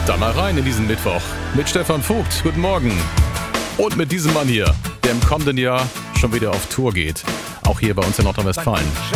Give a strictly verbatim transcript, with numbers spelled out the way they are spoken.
Da mal rein in diesen Mittwoch mit Stefan Vogt. Guten Morgen. Und mit diesem Mann hier, der im kommenden Jahr schon wieder auf Tour geht. Auch hier bei uns in Nordrhein-Westfalen.